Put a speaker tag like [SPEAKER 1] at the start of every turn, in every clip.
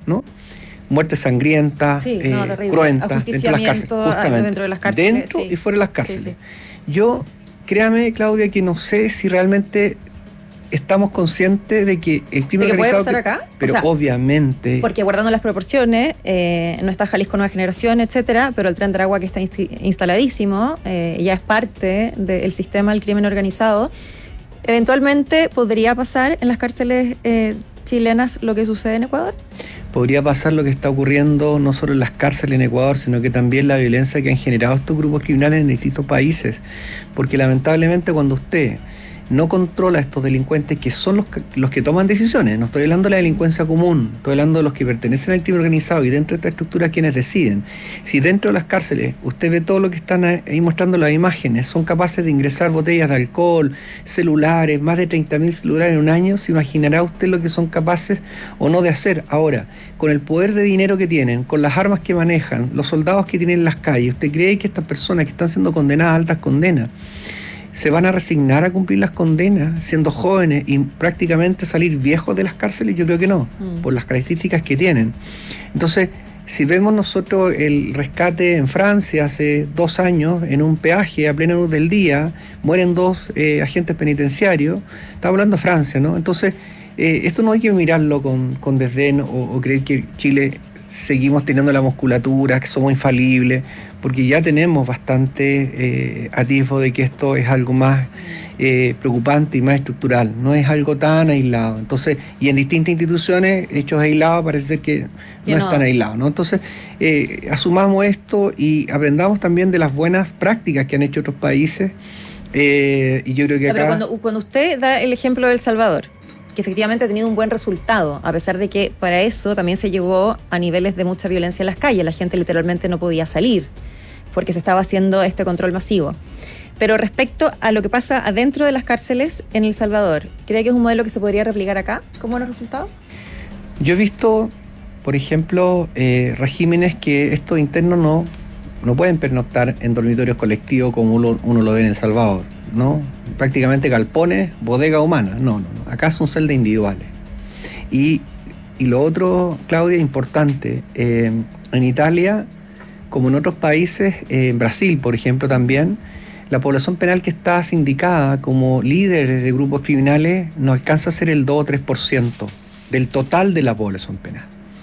[SPEAKER 1] ¿no? Muerte sangrienta, cruenta,
[SPEAKER 2] ajusticiamiento dentro de las cárceles.
[SPEAKER 1] Dentro y fuera de las cárceles. Yo, créame, Claudia, que no sé si realmente estamos conscientes de que el crimen organizado...
[SPEAKER 2] ¿Puede pasar acá?
[SPEAKER 1] Pero obviamente...
[SPEAKER 2] Porque guardando las proporciones, no está Jalisco Nueva Generación, etcétera, pero el Tren de Aragua, que está instaladísimo, ya es parte del sistema del crimen organizado. Eventualmente, ¿podría pasar en las cárceles chilenas lo que sucede en Ecuador?
[SPEAKER 1] Podría pasar lo que está ocurriendo no solo en las cárceles en Ecuador, sino que también la violencia que han generado estos grupos criminales en distintos países. Porque lamentablemente cuando usted no controla a estos delincuentes, que son los que toman decisiones, no estoy hablando de la delincuencia común, estoy hablando de los que pertenecen al crimen organizado y dentro de esta estructura quienes deciden. Si dentro de las cárceles usted ve todo lo que están ahí mostrando las imágenes, son capaces de ingresar botellas de alcohol, celulares, más de 30.000 celulares en un año, se imaginará usted lo que son capaces o no de hacer. Ahora, con el poder de dinero que tienen, con las armas que manejan, los soldados que tienen en las calles, ¿usted cree que estas personas que están siendo condenadas a altas condenas se van a resignar a cumplir las condenas siendo jóvenes y prácticamente salir viejos de las cárceles? Yo creo que no, por las características que tienen. Entonces, si vemos nosotros el rescate en Francia hace 2 años, en un peaje a plena luz del día, mueren 2 agentes penitenciarios, estamos hablando de Francia, ¿no? Entonces, esto no hay que mirarlo con desdén o creer que Chile seguimos teniendo la musculatura, que somos infalibles, porque ya tenemos bastante atisbo de que esto es algo más preocupante y más estructural, no es algo tan aislado. Entonces, y en distintas instituciones, hechos aislados, parece que no están aislados, ¿no? Entonces, asumamos esto y aprendamos también de las buenas prácticas que han hecho otros países, y yo creo que acá...
[SPEAKER 2] Pero cuando usted da el ejemplo de El Salvador, que efectivamente ha tenido un buen resultado, a pesar de que para eso también se llegó a niveles de mucha violencia en las calles. La gente literalmente no podía salir porque se estaba haciendo este control masivo. Pero respecto a lo que pasa adentro de las cárceles en El Salvador, ¿cree que es un modelo que se podría replicar acá? ¿Cómo buenos resultados?
[SPEAKER 1] Yo he visto, por ejemplo, regímenes que estos internos no pueden pernoctar en dormitorios colectivos como uno lo ve en El Salvador, ¿no? Prácticamente galpones, bodega humana. No. Acá son celdas individuales. Y lo otro, Claudia, importante, en Italia, como en otros países, en Brasil, por ejemplo, también, la población penal que está sindicada como líderes de grupos criminales no alcanza a ser el 2 o 3% del total de la población penal.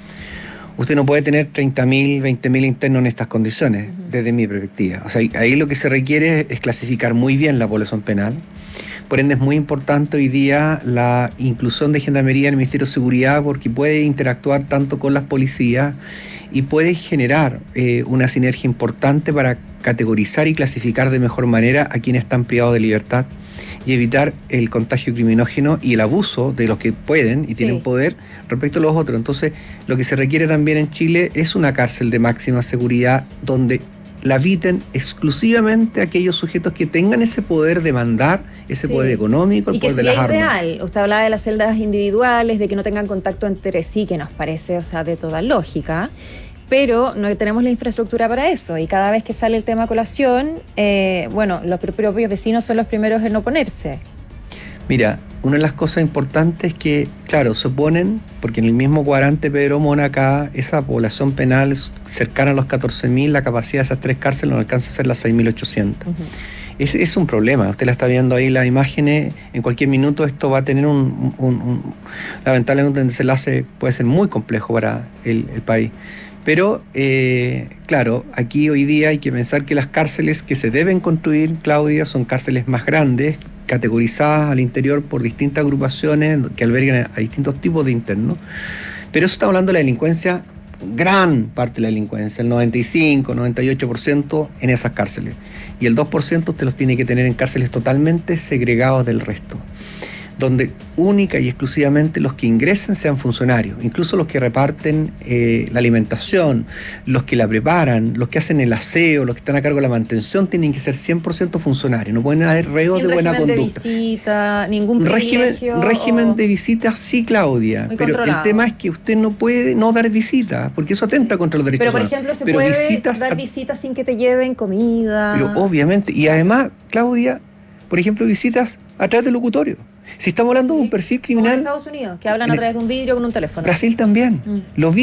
[SPEAKER 1] Usted no puede tener 30.000, 20.000 internos en estas condiciones, desde mi perspectiva. O sea, ahí lo que se requiere es clasificar muy bien la población penal. Por ende, es muy importante hoy día la inclusión de Gendarmería en el Ministerio de Seguridad, porque puede interactuar tanto con las policías y puede generar una sinergia importante para categorizar y clasificar de mejor manera a quienes están privados de libertad y evitar el contagio criminógeno y el abuso de los que pueden y tienen poder respecto a los otros. Entonces, lo que se requiere también en Chile es una cárcel de máxima seguridad donde la habiten exclusivamente aquellos sujetos que tengan ese poder de mandar, ese poder económico, el poder de las armas. Y que sea
[SPEAKER 2] ideal. Usted hablaba de las celdas individuales, de que no tengan contacto entre sí, que nos parece, de toda lógica, pero no tenemos la infraestructura para eso, y cada vez que sale el tema a colación, los propios vecinos son los primeros en oponerse.
[SPEAKER 1] Mira, una de las cosas importantes es que, claro, se oponen, porque en el mismo cuadrante Pedro Mona acá, esa población penal cercana a los 14.000, la capacidad de esas 3 cárceles no alcanza a ser las 6.800. Es un problema, usted la está viendo ahí las imágenes, en cualquier minuto esto va a tener lamentablemente un desenlace, puede ser muy complejo para el país. Pero, claro, aquí hoy día hay que pensar que las cárceles que se deben construir, Claudia, son cárceles más grandes, categorizadas al interior por distintas agrupaciones que albergan a distintos tipos de internos. Pero eso está hablando de la delincuencia, gran parte de la delincuencia, el 95, 98% en esas cárceles. Y el 2% usted los tiene que tener en cárceles totalmente segregados del resto, donde única y exclusivamente los que ingresen sean funcionarios, incluso los que reparten la alimentación, los que la preparan, los que hacen el aseo, los que están a cargo de la mantención, tienen que ser 100% funcionarios, no pueden haber reos de buena conducta.
[SPEAKER 2] Sin régimen de visita, ningún privilegio.
[SPEAKER 1] Régimen de visita, sí, Claudia, pero controlado. El tema es que usted no puede no dar visita, porque eso atenta contra los derechos humanos.
[SPEAKER 2] Pero, por ejemplo, puede dar visitas sin que te lleven comida.
[SPEAKER 1] Pero obviamente, y además, Claudia, por ejemplo, visitas a través del locutorio. Si estamos hablando de un perfil criminal...
[SPEAKER 2] Como en Estados Unidos, que hablan a través de un vidrio con un teléfono.
[SPEAKER 1] Brasil también. Lo vi.